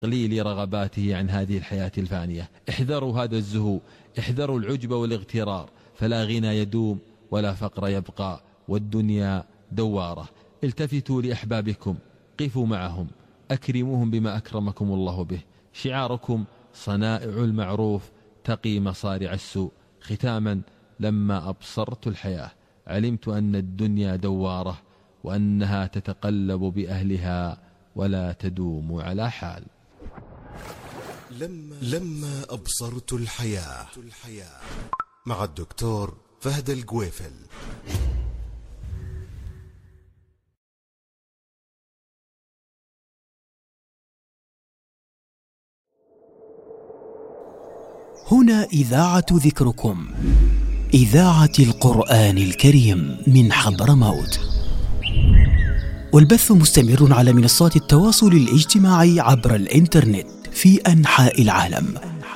تقليل رغباته عن هذه الحياة الفانية. احذروا هذا الزهو، احذروا العجب والاغترار، فلا غنى يدوم ولا فقر يبقى، والدنيا دوارة. التفتوا لأحبابكم، قفوا معهم، أكرموهم بما أكرمكم الله به. شعاركم صنائع المعروف تقي مصارع السوء. ختاما، لما أبصرت الحياة علمت أن الدنيا دوارة، وأنها تتقلب بأهلها ولا تدوم على حال. لما أبصرت الحياة مع الدكتور فهد الجويفل. هنا إذاعة ذكركم، إذاعة القرآن الكريم من حضرموت، والبث مستمر على منصات التواصل الاجتماعي عبر الإنترنت في أنحاء العالم.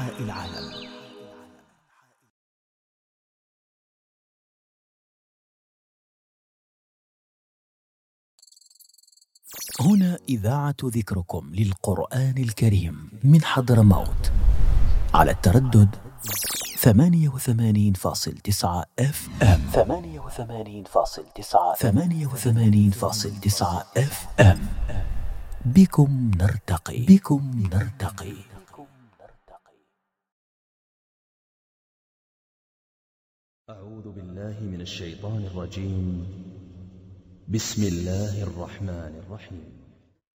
هنا إذاعة ذكركم للقرآن الكريم من حضرموت على التردد 88.9 FM. 88.9 FM. بكم نرتقي. أعوذ بالله من الشيطان الرجيم. بسم الله الرحمن الرحيم.